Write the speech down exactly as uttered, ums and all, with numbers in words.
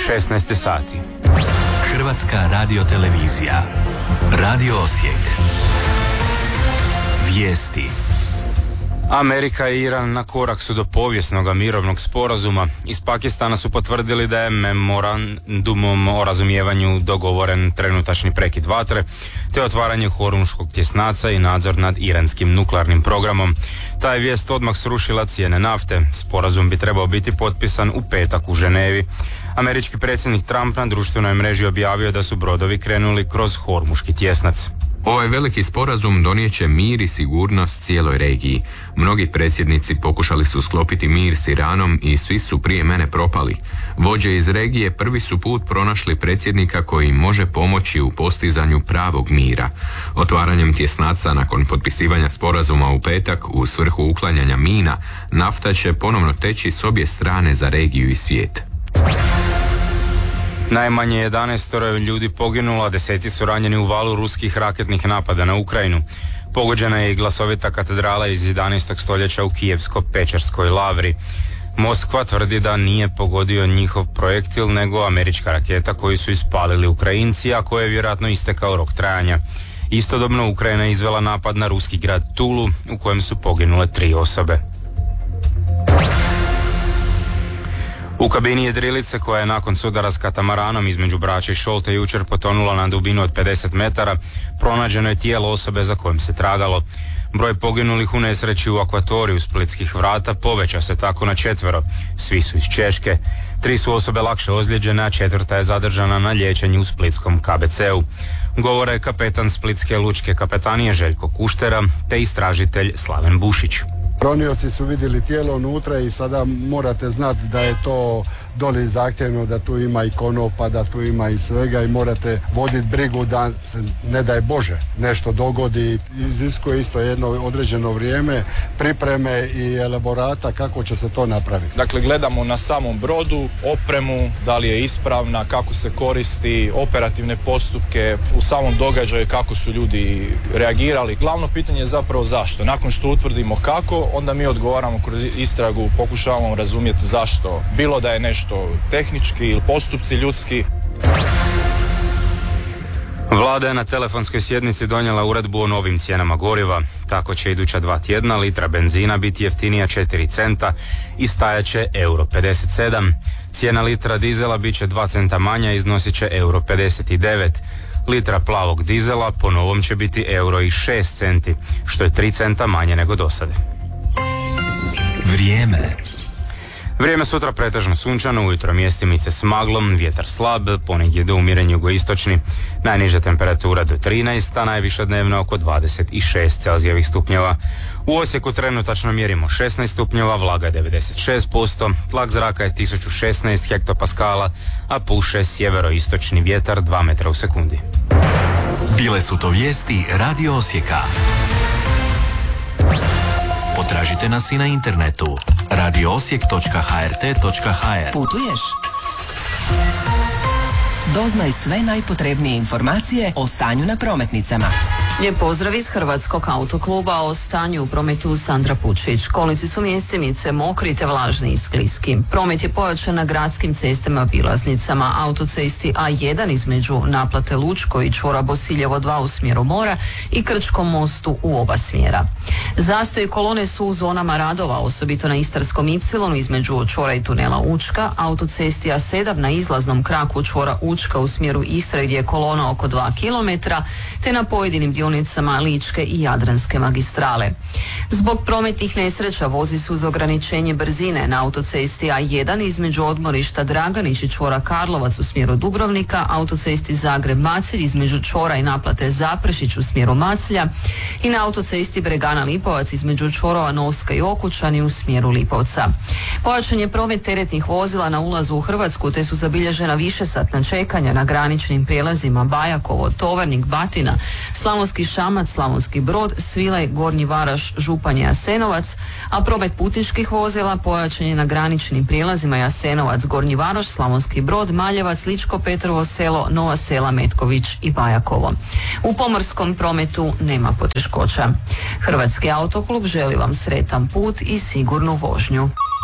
šesnaest sati. Hrvatska radiotelevizija. Radio Osijek. Vijesti. Amerika i Iran na korak su do povijesnog mirovnog sporazuma. Iz Pakistana su potvrdili da je memorandumom o razumijevanju dogovoren trenutačni prekid vatre, te otvaranje Hormuškog tjesnaca i nadzor nad iranskim nuklearnim programom. Ta je vijest odmah srušila cijene nafte. Sporazum bi trebao biti potpisan u petak u Ženevi. Američki predsjednik Trump na društvenoj mreži objavio da su brodovi krenuli kroz Hormuški tjesnac. Ovaj veliki sporazum donijeće mir i sigurnost cijeloj regiji. Mnogi predsjednici pokušali su sklopiti mir s Iranom i svi su prije mene propali. Vođe iz regije prvi su put pronašli predsjednika koji može pomoći u postizanju pravog mira. Otvaranjem tjesnaca nakon potpisivanja sporazuma u petak u svrhu uklanjanja mina, nafta će ponovno teći s obje strane za regiju i svijet. Najmanje jedanaest ljudi poginulo, a deseci su ranjeni u valu ruskih raketnih napada na Ukrajinu. Pogođena je i glasovita katedrala iz jedanaestog stoljeća u Kijevsko-Pečerskoj lavri. Moskva tvrdi da nije pogodio njihov projektil, nego američka raketa koju su ispalili Ukrajinci, a koje je vjerojatno istekao rok trajanja. Istodobno Ukrajina je izvela napad na ruski grad Tulu, u kojem su poginule tri osobe. U kabini jedrilice koja je nakon sudara s katamaranom između Brača i Šolte jučer potonula na dubinu od pedeset metara, pronađeno je tijelo osobe za kojim se tragalo. Broj poginulih u nesreći u akvatoriju Splitskih vrata poveća se tako na četvero. Svi su iz Češke. Tri su osobe lakše ozlijeđene, a četvrta je zadržana na liječenju u splitskom K B C-u. Govore je kapetan Splitske lučke kapetanije Željko Kuštera te istražitelj Slaven Bušić. Ronioci su vidjeli tijelo unutra i sada morate znati da je to doli zahtjevno, da tu ima i konopa, da tu ima i svega i morate voditi brigu da se, ne daj Bože, nešto dogodi. Iziskuje isto jedno određeno vrijeme, pripreme i elaborata kako će se to napraviti. Dakle, gledamo na samom brodu, opremu, da li je ispravna, kako se koristi, operativne postupke, u samom događaju kako su ljudi reagirali. Glavno pitanje je zapravo zašto. Nakon što utvrdimo kako, onda mi odgovaramo kroz istragu, pokušavamo razumjeti zašto. Bilo da je nešto tehnički ili postupci ljudski. Vlada je na telefonskoj sjednici donijela uredbu o novim cijenama goriva. Tako će iduća dva tjedna litra benzina biti jeftinija četiri centa i stajat će euro pedeset sedam. Cijena litra dizela bit će dva centa manja i iznosit će euro pedeset devet. Litra plavog dizela po novom će biti euro i šest centi, što je tri centa manje nego dosada. Vrijeme. Vrijeme sutra pretežno sunčano, ujutro mjestimice s maglom, vjetar slab, ponegdje do umiren jugoistočni, najniža temperatura do trinaest, a najviša dnevno oko dvadeset šest celzijevih stupnjeva. U Osijeku trenutačno mjerimo šesnaest stupnjeva, vlaga je devedeset šest posto, tlak zraka je tisuću šesnaest hektopaskala, a puše sjeveroistočni vjetar dva metra u sekundi. Bile su to vijesti Radio Osijeka. Potražite nas i na internetu radio osijek točka h r t točka h r. Putuješ? Doznaj sve najpotrebnije informacije o stanju na prometnicama. Lijep pozdrav iz Hrvatskog autokluba. O stanju u prometu Sandra Pučić. Kolnici su mjestimice mokri te vlažni i skliski. Promet je pojačan na gradskim cestama, obilaznicama, autocesti A jedan između naplate Lučko i čvora Bosiljevo dva u smjeru mora i Krčkom mostu u oba smjera. Zastoj kolone su u zonama radova, osobito na Istarskom Y između čvora i tunela Učka, autocesti A sedam na izlaznom kraku čvora Učka u smjeru Istre gdje je kolona oko dva kilometra, te na pojedinim dionicama Ličke i Jadranske magistrale. Zbog prometnih nesreća vozi se uz ograničenje brzine na autocesti A jedan između odmorišta Draganić i čvora Karlovac u smjeru Dubrovnika, autocesti Zagreb-Macelj između čvora i naplate Zaprešić u smjeru Maclja i na autocesti Bregana-Lipovac između čvorova Novska i Okučani u smjeru Lipovca. Pojačan je promet teretnih vozila na ulazu u Hrvatsku te su zabilježena višesatna čekanja na graničnim prijelazima Bajakovo, Tovarnik, Batina, Slavonski Šamac, Slavonski Brod, Svilaj, Gornji Varaš, Županje, Jasenovac, a promet putničkih vozila pojačan je na graničnim prijelazima Jasenovac, Gornji Varaš, Slavonski Brod, Maljevac, Ličko, Petrovo selo, Nova Sela, Metković i Bajakovo. U pomorskom prometu nema poteškoća. Hrvatski autoklub želi vam sretan put i sigurnu vožnju.